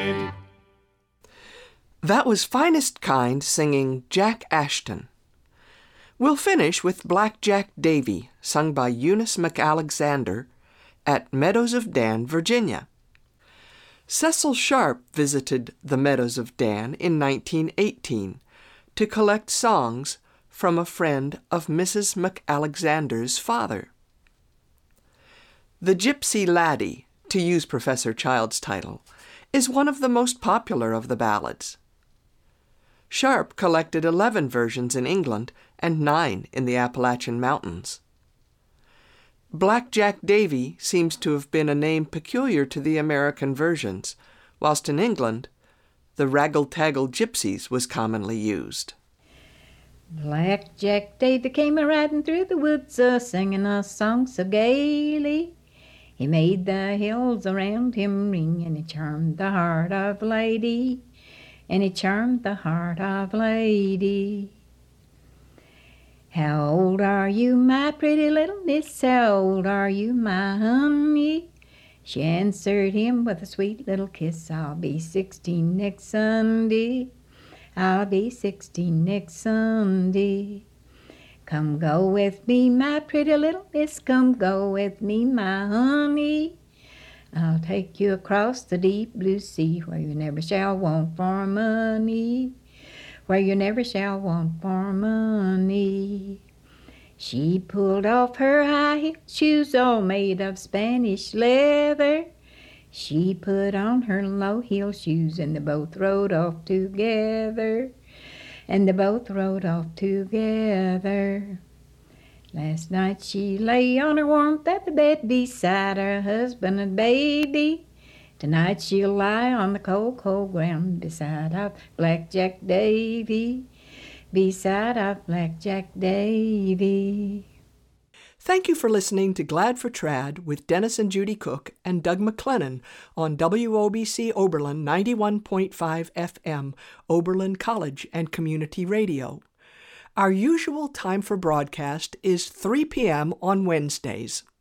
side. That was Finest Kind singing Jack Ashton. We'll finish with Black Jack Davy, sung by Eunice McAlexander at Meadows of Dan, Virginia. Cecil Sharp visited the Meadows of Dan in 1918 to collect songs from a friend of Mrs. McAlexander's father. The Gypsy Laddie, to use Professor Child's title, is one of the most popular of the ballads. Sharp collected 11 versions in England and 9 in the Appalachian Mountains. Black Jack Davy seems to have been a name peculiar to the American versions, whilst in England, the Raggle-Taggle Gypsies was commonly used. Black Jack Davy came a-riding through the woods, singing a song so gaily. He made the hills around him ring, and he charmed the heart of lady, and he charmed the heart of lady. How old are you, my pretty little miss? How old are you, my honey? She answered him with a sweet little kiss. I'll be 16 next Sunday. I'll be 16 next Sunday. Come go with me, my pretty little miss. Come go with me, my honey. I'll take you across the deep blue sea, where you never shall want for money, where you never shall want for money. She pulled off her high-heeled shoes, all made of Spanish leather. She put on her low-heeled shoes, and they both rode off together, and they both rode off together. Last night she lay on her warmth at the bed beside her husband and baby. Tonight she'll lie on the cold, cold ground beside our Black Jack Davy, beside our Black Jack Davy. Thank you for listening to Glad for Trad with Dennis and Judy Cook and Doug McLennan on WOBC Oberlin 91.5 FM, Oberlin College and Community Radio. Our usual time for broadcast is 3 p.m. on Wednesdays.